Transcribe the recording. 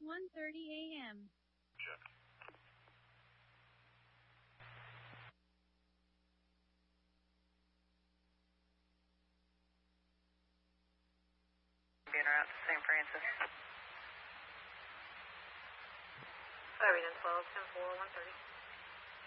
1:30 a.m. Check. Being out to St. Francis. Reading 12, 10-4, 1:30.